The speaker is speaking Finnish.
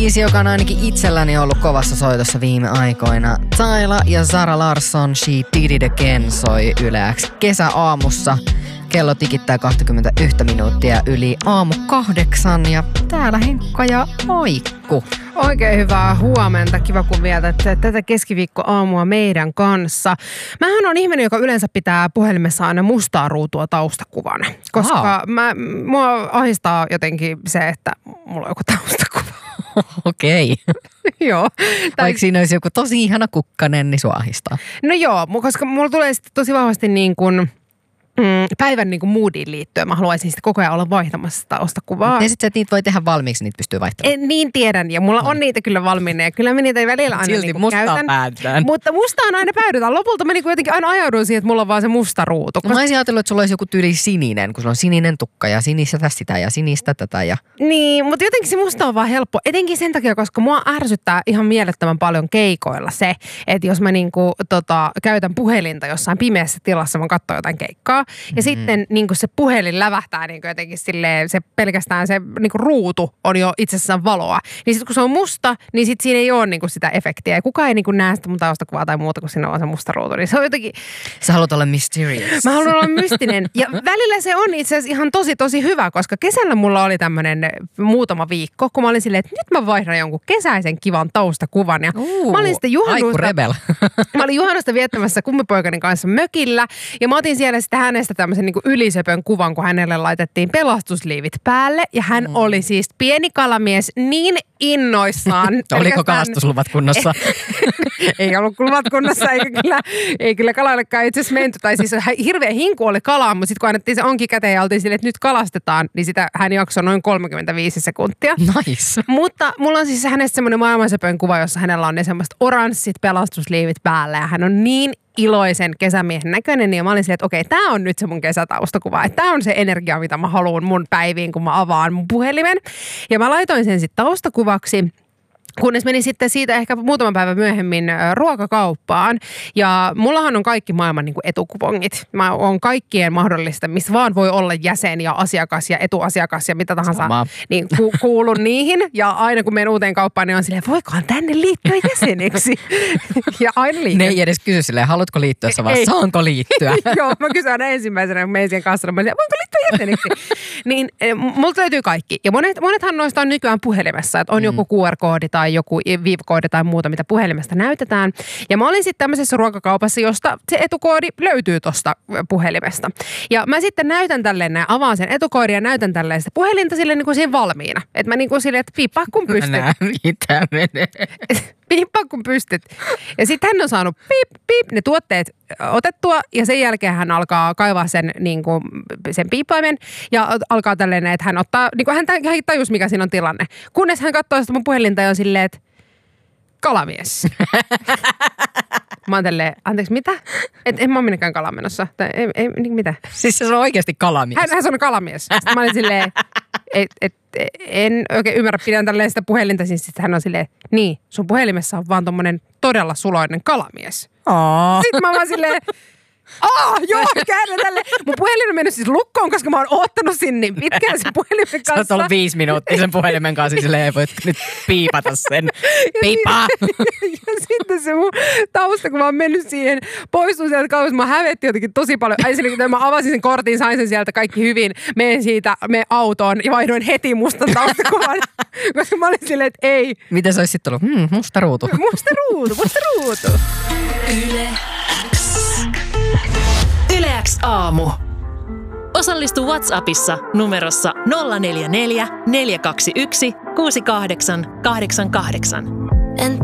Biisi, joka on ainakin itselläni ollut kovassa soitossa viime aikoina. Tyla ja Zara Larsson, She Did It Again soi Yle X kesäaamussa. Kello tikittää 21 minuuttia yli aamu 8 ja täällä Henkka ja Moikku. Oikein hyvää huomenta. Kiva kun vietätte tätä keskiviikkoaamua meidän kanssa. Mähän on ihminen, joka yleensä pitää puhelimessa aina mustaa ruutua taustakuvana. Koska mua ahdistaa jotenkin se, että mulla on joku taustakuva. Okei. Joo. Vaikka siinä olisi joku tosi ihana kukkanen, niin sua ahdistaa. No joo, koska mulla tulee sitten tosi vahvasti niin kuin päivän niin kuin moodiin liittyen. Mä haluaisin sitten koko ajan olla vaihtamassa taustakuvaa. Ja sitten niitä voi tehdä valmiiksi, niitä pystyy vaihtamaan. Niin tiedän, ja mulla on niitä kyllä valmiina, ja kyllä mä niitä välillä aina silti niin mustaa käytän. päädytään. Mutta mustaan aina päädytään. Lopulta mä niin jotenkin aina ajaudun siihen, että mulla on vaan se musta ruutu. Mä olisin ajatellut, että sulla olisi joku tyyli sininen, kun sulla on sininen tukka ja sinistä sitä ja sinistä tätä. Ja... Niin, mutta jotenkin se musta on vaan helppo. Etenkin sen takia, koska mua ärsyttää ihan mielettömän paljon keikoilla se, että jos mä niinku, käytän puhelinta jossain pimeässä tilassa, mä katson jotain keikkaa, ja sitten niinku se puhelin lävähtää niinku jotenkin silleen, se pelkästään se niinku ruutu on jo itsessään valoa. Niin sitten kun se on musta, niin sit siinä ei ole niinku sitä efektiä. Ja kukaan ei niinku näe sitä mun taustakuvaa tai muuta, kun siinä on se musta ruutu. Niin se on jotenkin... Sä haluat olla mysterious. Mä haluan olla mystinen. Ja välillä se on itse asiassa ihan tosi hyvä, koska kesällä mulla oli tämmönen muutama viikko, kun mä olin silleen, että nyt mä vaihdan jonkun kesäisen kivan taustakuvan. Ja mä olin sitten Mä olin juhannusta viettämässä kummipoikani kanssa mökillä. Ja mä otin siellä sitten hänestä tämmöisen niinku ylisöpön kuvan, kun hänelle laitettiin pelastusliivit päälle. Ja hän oli siis pieni kalamies niin innoissaan. Oliko kalastusluvat kunnossa? Ei ollut luvat kunnossa, ei kyllä kalaillekaan itse asiassa menty. Tai siis hirveä hinku oli kalaa, mutta sitten kun annettiin se onki käteen ja oltiin silleen, että nyt kalastetaan, niin sitä hän jaksoi noin 35 sekuntia. Nice. Mutta mulla on siis hänestä semmoinen maailmansöpön kuva, jossa hänellä on ne semmoiset oranssit pelastusliivit päällä ja hän on niin iloisen kesämiehen näköinen, ja mä olin silleen, että okei, tää on nyt se mun kesätaustakuva, että tää on se energia, mitä mä haluan mun päiviin, kun mä avaan mun puhelimen. Ja mä laitoin sen sitten taustakuvaksi, kunnes menin sitten siitä ehkä muutaman päivän myöhemmin ruokakauppaan. Ja mullahan on kaikki maailman niin kuin etukupongit. Mä oon kaikkien mahdollista, missä vaan voi olla jäsen ja asiakas ja etuasiakas ja mitä tahansa. Niin kuulun niihin. Ja aina kun menen uuteen kauppaan, niin on silleen, voikohan tänne liittyä jäseneksi? Ja aina liittyy. Ne ei edes kysy silleen, haluatko liittyä, vaan saanko liittyä? Joo, mä kysyn aina ensimmäisenä, kun menen siihen kassalla. Mä silleen, voinko liittyä jäseneksi? Niin multa löytyy kaikki. Ja monethan noista on nykyään puhelimessa, että on joku QR-koodi tai joku VIP-koodi tai muuta, mitä puhelimesta näytetään. Ja mä olin sitten tämmöisessä ruokakaupassa, josta se etukoodi löytyy tuosta puhelimesta. Ja mä sitten näytän tälleen, avaan sen etukoodin ja näytän tälleen sitä puhelinta silleen niin kuin siinä valmiina. Että mä niin kuin silleen, että piippaa kun pystyt. Mä näen, mitä menee. Piippaa kun pystyt. Ja sitten hän on saanut piip, ne tuotteet otettua ja sen jälkeen hän alkaa kaivaa sen, niin kuin, sen piippaimen ja alkaa tälleen, että hän ottaa, niin kuin hän tajus mikä siinä on tilanne. Kunnes hän katsoo sitä mun puhelinta ja on silleen, että kalamies. Mä oon tälleen, anteeksi mitä? En mä ole minnekään kalaan menossa. Ei, mitä? Siis se on oikeasti kalamies. Hän on kalamies. Sitten mä olin silleen, en oikein ymmärrä, pidän tälleen sitä puhelinta. Siis hän on silleen, niin, sun puhelimessa on vaan tommonen todella suloinen kalamies. Sitten mä vaan silleen, joo, käännän tälle. Mun puhelin on mennyt siis lukkoon, koska mä oon oottanut sinne niin pitkään sen puhelimen kanssa. Sä oot ollut 5 minuuttia sen puhelimen kanssa, silleen voit nyt piipata sen. Piipaa! Ja sitten se mun tausta, kun mä oon mennyt siihen, poistun sieltä kauas, mä hävetti jotenkin tosi paljon. Ensinnäkin kun mä avasin sen kortin, sain sen sieltä kaikki hyvin, menen autoon ja vaihdoin heti mustan taustakuvan. Koska mä olin silleen, että ei. Miten se olisi sitten tullut? Musta ruutu. Musta ruutu. Yle X aamu. Osallistu WhatsAppissa numerossa 044 421 6888. En